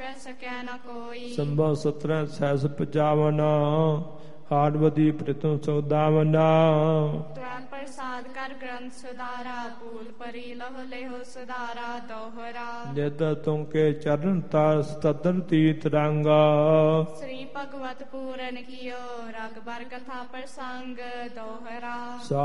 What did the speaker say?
ਕਹਿ ਸਕੈ ਨ ਕੋਈ। ਸੰਭਵ 17 ਸਹਿਸ 55 ਹਾੜਵਦੀ ਪ੍ਰਿਤਮ ਸੌਦਾਵਨਾ। ਤਵੈ ਪ੍ਰਸਾਦ ਕਰ ਗ੍ਰੰਥ ਸੁਧਾਰਾ ਭੂਲ ਪਰੀ ਲਹੁ ਲੇਹੁ ਸੁਧਾਰਾ ਦੋਹਰਾ। ਨਿਤ ਤੁਮ ਕੇ ਚਰਨ ਤਾਰ ਸਤਦਰ ਤੀਤ ਰੰਗਾ। ਸ੍ਰੀ ਭਗਵਤ ਪੂਰਨ ਕੀਓ ਰਗ ਬਰ ਕਥਾ ਪ੍ਰਸੰਗ ਦੋਹਰਾ।